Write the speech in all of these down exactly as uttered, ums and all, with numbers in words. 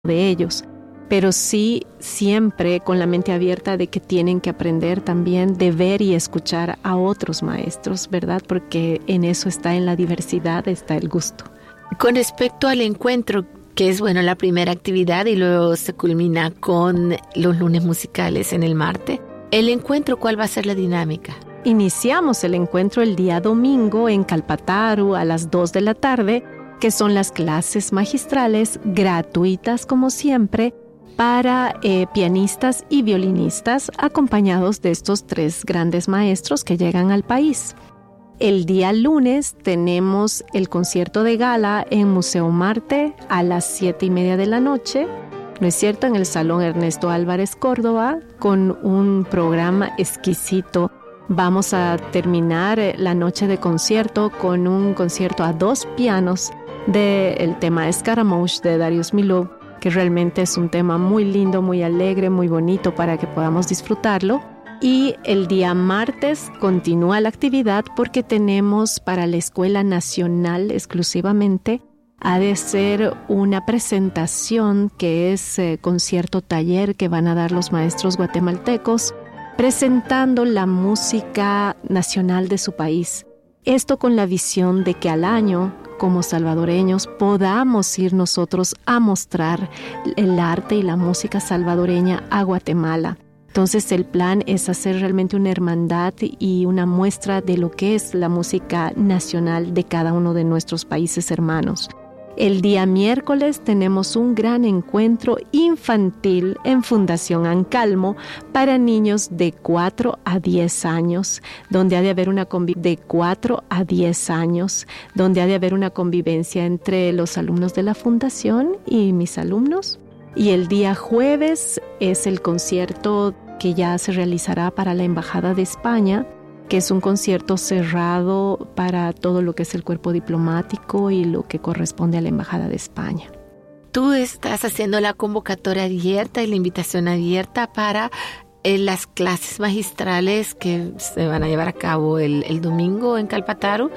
de ellos, pero sí siempre con la mente abierta de que tienen que aprender también de ver y escuchar a otros maestros, ¿verdad? Porque en eso está, en la diversidad está el gusto. Con respecto al encuentro, que es bueno la primera actividad y luego se culmina con los lunes musicales en el martes, ¿el encuentro cuál va a ser la dinámica? Iniciamos el encuentro el día domingo en Calpataru a las dos de la tarde, que son las clases magistrales gratuitas como siempre para eh, pianistas y violinistas acompañados de estos tres grandes maestros que llegan al país. El día lunes tenemos el concierto de gala en Museo Marte a las siete y media de la noche, ¿no es cierto?, en el Salón Ernesto Álvarez Córdoba, con un programa exquisito. Vamos a terminar la noche de concierto con un concierto a dos pianos del tema Scaramouche de Darius Milhaud, que realmente es un tema muy lindo, muy alegre, muy bonito para que podamos disfrutarlo. Y el día martes continúa la actividad porque tenemos para la Escuela Nacional exclusivamente, ha de ser una presentación que es eh, concierto taller que van a dar los maestros guatemaltecos, presentando la música nacional de su país. Esto con la visión de que al año, como salvadoreños, podamos ir nosotros a mostrar el arte y la música salvadoreña a Guatemala. Entonces el plan es hacer realmente una hermandad y una muestra de lo que es la música nacional de cada uno de nuestros países hermanos. El día miércoles tenemos un gran encuentro infantil en Fundación Ancalmo para niños de cuatro a diez años, donde ha de haber una convivencia de cuatro a diez años, donde ha de haber una convivencia entre los alumnos de la fundación y mis alumnos. Y el día jueves es el concierto que ya se realizará para la Embajada de España, que es un concierto cerrado para todo lo que es el cuerpo diplomático y lo que corresponde a la Embajada de España. Tú estás haciendo la convocatoria abierta y la invitación abierta para eh, las clases magistrales que se van a llevar a cabo el, el domingo en Calpataru.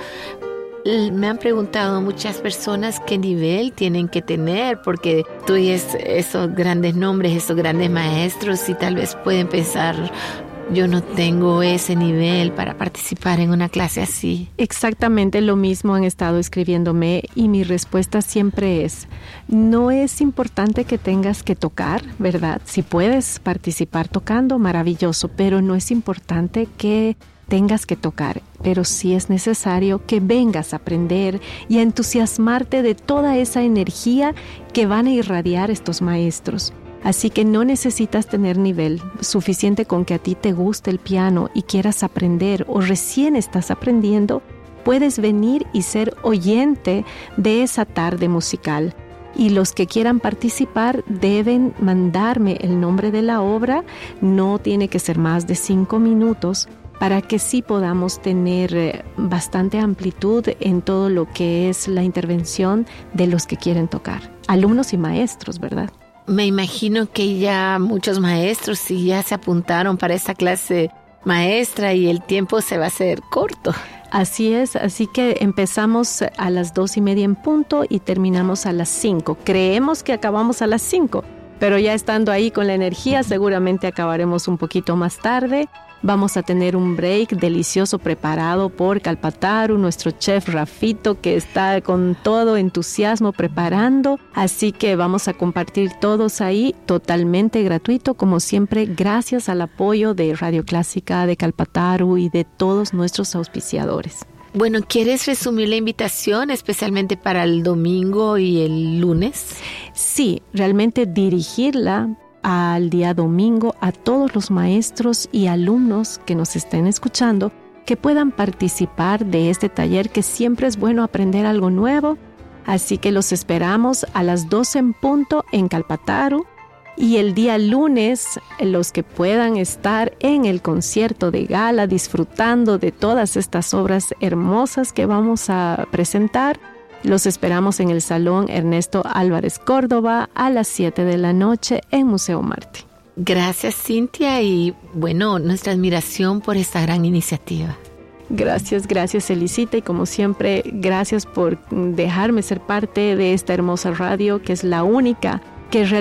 Me han preguntado muchas personas qué nivel tienen que tener, porque tú oyes esos grandes nombres, esos grandes maestros, y tal vez pueden pensar, yo no tengo ese nivel para participar en una clase así. Exactamente lo mismo han estado escribiéndome y mi respuesta siempre es, no es importante que tengas que tocar, ¿verdad? Si puedes participar tocando, maravilloso, pero no es importante que tengas que tocar, pero sí es necesario que vengas a aprender y a entusiasmarte de toda esa energía que van a irradiar estos maestros. Así que no necesitas tener nivel, suficiente con que a ti te guste el piano y quieras aprender o recién estás aprendiendo, puedes venir y ser oyente de esa tarde musical. Y los que quieran participar deben mandarme el nombre de la obra, no tiene que ser más de cinco minutos, para que sí podamos tener bastante amplitud en todo lo que es la intervención de los que quieren tocar, alumnos y maestros, ¿verdad? Me imagino que ya muchos maestros sí ya se apuntaron para esta clase maestra y el tiempo se va a hacer corto. Así es, así que empezamos a las dos y media en punto y terminamos a las cinco. Creemos que acabamos a las cinco, pero ya estando ahí con la energía seguramente acabaremos un poquito más tarde. Vamos a tener un break delicioso preparado por Calpataru, nuestro chef Rafito, que está con todo entusiasmo preparando. Así que vamos a compartir todos ahí totalmente gratuito, como siempre, gracias al apoyo de Radio Clásica de Calpataru y de todos nuestros auspiciadores. Bueno, ¿quieres resumir la invitación especialmente para el domingo y el lunes? Sí, realmente dirigirla al día domingo a todos los maestros y alumnos que nos estén escuchando, que puedan participar de este taller, que siempre es bueno aprender algo nuevo. Así que los esperamos a las doce en punto en Calpataru. Y el día lunes, los que puedan estar en el concierto de gala disfrutando de todas estas obras hermosas que vamos a presentar, los esperamos en el Salón Ernesto Álvarez Córdoba a las siete de la noche en Museo Marte. Gracias, Cintia, y bueno, nuestra admiración por esta gran iniciativa. Gracias, gracias, Elisita, y como siempre, gracias por dejarme ser parte de esta hermosa radio, que es la única que realmente